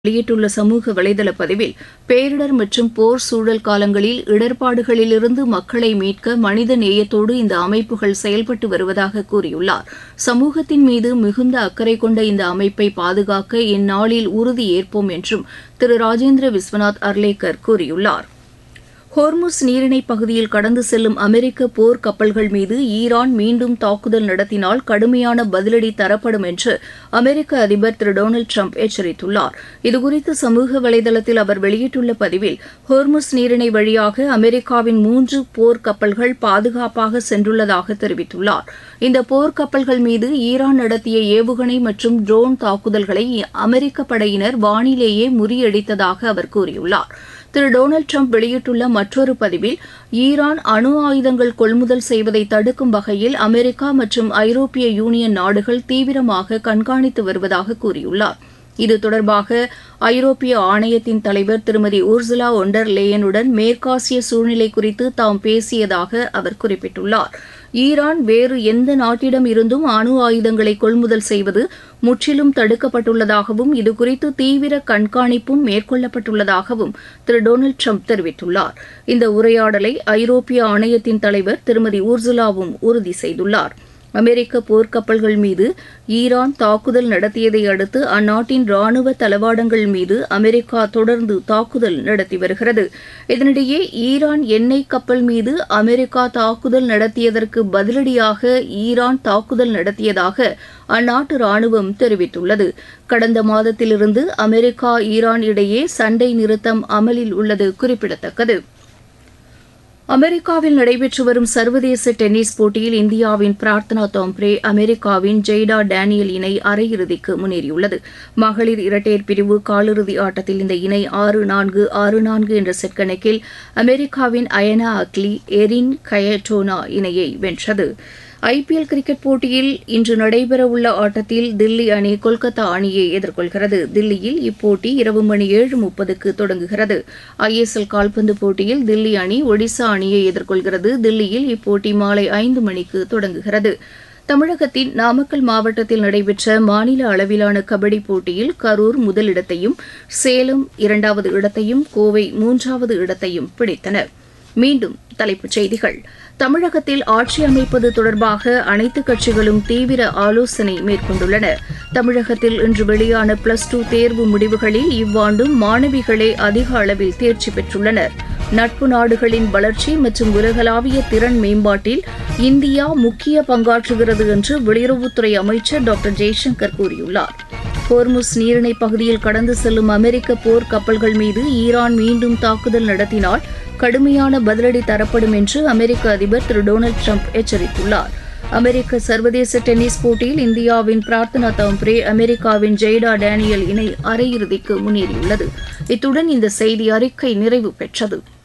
வெளியிட்டுள்ள சமூக வலைதள பதிவில், பேரிடர் மற்றும் போர் சூழல் காலங்களில் இடர்பாடுகளிலிருந்து மக்களை மீட்க மனித நேயத்தோடு இந்த அமைப்புகள் செயல்பட்டு வருவதாக கூறியுள்ளார். சமூகத்தின் மீது மிகுந்த அக்கறை கொண்ட இந்த அமைப்பை பாதுகாக்க இந்நாளில் உறுதியேற்போம் என்றும் திரு ராஜேந்திர விஸ்வநாத் அர்லேக்கர் கூறியுள்ளார். ஹோர்முஸ் நீரிணைப் பகுதியில் கடந்து செல்லும் அமெரிக்க போர் கப்பல்கள் மீது ஈரான் மீண்டும் தாக்குதல் நடத்தினால் கடுமையான பதிலடி தரப்படும் என்று அமெரிக்க அதிபர் திரு டொனால்டு டிரம்ப் எச்சரித்துள்ளார். இதுகுறித்து சமூக வலைதளத்தில் அவர் வெளியிட்டுள்ள பதிவில், ஹோர்முஸ் நீரிணை வழியாக அமெரிக்காவின் 3 போர் கப்பல்கள் பாதுகாப்பாக சென்றுள்ளதாக தெரிவித்துள்ளார். இந்த போர் கப்பல்கள் மீது ஈரான் நடத்திய ஏவுகணை மற்றும் ட்ரோன் தாக்குதல்களை அமெரிக்க படையினர் வானிலேயே முறியடித்ததாக அவர் கூறியுள்ளார். திரு டொனால்டு டிரம்ப் வெளியிட்டுள்ள மற்றொரு பதிவில், ஈரான் அணு ஆயுதங்கள் கொள்முதல் செய்வதை தடுக்கும் வகையில் அமெரிக்கா மற்றும் ஐரோப்பிய யூனியன் நாடுகள் தீவிரமாக கண்காணித்து வருவதாக கூறியுள்ளார். இது தொடர்பாக ஐரோப்பிய ஆணையத்தின் தலைவர் திருமதி உர்சுலா ஒன் டெர் லேயனுடன் மேற்காசிய சூழ்நிலை குறித்து தாம் பேசியதாக அவர் குறிப்பிட்டுள்ளார். ஈரான் வேறு எந்த நாட்டிடம் இருந்தும் அணு ஆயுதங்களை கொள்முதல் செய்வது முற்றிலும் தடுக்கப்பட்டுள்ளதாகவும் இதுகுறித்து தீவிர கண்காணிப்பும் மேற்கொள்ளப்பட்டுள்ளதாகவும் திரு டொனால்டு டிரம்ப் தெரிவித்துள்ளார். இந்த உரையாடலை ஐரோப்பிய ஆணையத்தின் தலைவர் திருமதி உர்சுலாவும் உறுதி செய்துள்ளார். அமெரிக்க போர்க்கப்பல்கள் மீது ஈரான் தாக்குதல் நடத்தியதை அடுத்து அந்நாட்டின் ராணுவ தளவாடங்கள் மீது அமெரிக்கா தொடர்ந்து தாக்குதல் நடத்தி வருகிறது. இதனிடையே ஈரான் எண்ணெய் கப்பல் மீது அமெரிக்கா தாக்குதல் நடத்தியதற்கு பதிலடியாக ஈரான் தாக்குதல் நடத்தியதாக அந்நாட்டு ராணுவம் தெரிவித்துள்ளது. கடந்த மாதத்திலிருந்து அமெரிக்கா ஈரான் இடையே சண்டை நிறுத்தம் அமலில் உள்ளது குறிப்பிடத்தக்கது. அமெரிக்காவில் நடைபெற்று வரும் சர்வதேச டென்னிஸ் போட்டியில் இந்தியாவின் பிரார்த்தனா தோம்ப்ரே அமெரிக்காவின் ஜெய்டா டேனியல் இணை அரையிறுதிக்கு முன்னேறியுள்ளது. மகளிர் இரட்டையர் பிரிவு காலிறுதி ஆட்டத்தில் இந்த இணை 6-4, 6-4 என்ற செட் கணக்கில் அமெரிக்காவின் அயனா அக்லி, எரின் கயட்டோனா இணையை வென்றது. ஐபிஎல் கிரிக்கெட் போட்டியில் இன்று நடைபெறவுள்ள ஆட்டத்தில் தில்லி அணி கொல்கத்தா அணியை எதிர்கொள்கிறது. தில்லியில் இப்போட்டி இரவு மணி 7:30க்கு தொடங்குகிறது. ஐஎஸ்எல் கால்பந்து போட்டியில் தில்லி அணி ஒடிசா அணியை எதிர்கொள்கிறது. தில்லியில் இப்போட்டி மாலை 5 மணிக்கு தொடங்குகிறது. தமிழகத்தின் நாமக்கல் மாவட்டத்தில் நடைபெற்ற மாநில அளவிலான கபடி போட்டியில் கரூர் முதலிடத்தையும், சேலம் 2வது இடத்தையும், கோவை 3வது இடத்தையும் பிடித்தன. மீண்டும் தலைப்புச் செய்திகள். தமிழகத்தில் ஆட்சி அமைப்பது தொடர்பாக அனைத்துக் கட்சிகளும் தீவிர ஆலோசனை மேற்கொண்டுள்ளன. தமிழகத்தில் இன்று வெளியான +2 தேர்வு முடிவுகளில் இவ்வாண்டும் மாணவிகளே அதிக அளவில் தேர்ச்சி பெற்றுள்ளனர். நட்பு நாடுகளின் வளர்ச்சி மற்றும் உலகளாவிய திறன் மேம்பாட்டில் இந்தியா முக்கிய பங்காற்றுகிறது என்று வெளியுறவுத்துறை அமைச்சர் டாக்டர் ஜெய்சங்கர் கூறியுள்ளார். ஹோர்முஸ் நீரிணைப் பகுதியில் கடந்து செல்லும் அமெரிக்க போர் கப்பல்கள் மீது ஈரான் மீண்டும் தாக்குதல் நடத்தினால் கடுமையான பதிலடி தரப்படும் என்று அமெரிக்க அதிபர் திரு டொனால்டு டிரம்ப் எச்சரித்துள்ளார். அமெரிக்க சர்வதேச டென்னிஸ் போட்டியில் இந்தியாவின் பிரார்த்தனா தோம்ப்ரே அமெரிக்காவின் ஜெய்டா டேனியல் இணை அரையிறுதிக்கு முன்னேறியுள்ளது. இத்துடன் இந்த செய்தி அறிக்கை நிறைவு பெற்றது.